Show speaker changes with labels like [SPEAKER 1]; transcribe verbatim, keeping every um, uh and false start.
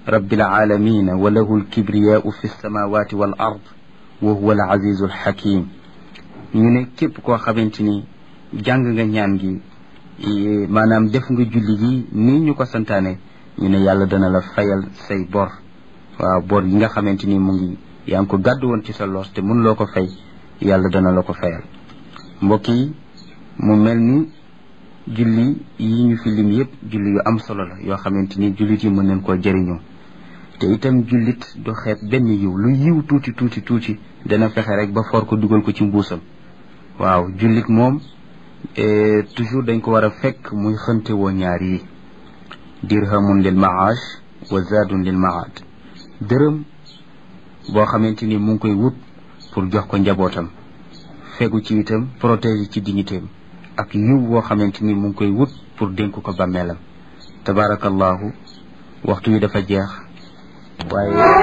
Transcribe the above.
[SPEAKER 1] rabbil alamin wa lahu alkibriyaau fi lsamawati wal ard wa huwa al azizu alxakim. ñu ne képp koo xamante ni jàng nga ñaan gi maanaam def nga julli gi nii ñu ko santaane ñu ne yàlla dana la fayal say bor. waaw bor yi nga xamante ni mu ngi yaa ngi ko gàddu woon ci sa loos te mun loo ko fay yàlla dana la ko fayal. mbokk yi mu mel ni julli yi ñu fi lim yëpp julli yu am solo la yoo xamante ni jullit yi mën nañ koo jëriñoo te itam jullit du xeeb benn yiw lu yiw tuuti tuuti tuuti dana fexe rek ba for ko dugal ko ci mbuusam. waaw jullit moom toujours dañ ko war a fekk muy xënte woo ñaar yi dirhamun lil maash wa zaadun lil maad. dërëm boo xamante ni mu ngi koy wut pour jox ko njabootam fegu ci itam protéger ci dignitéem ak yiw boo xamante ni mu ngi koy wut pour dénk ko bàmmeelam. tabarakallahu waxtu wi dafa jeex waaye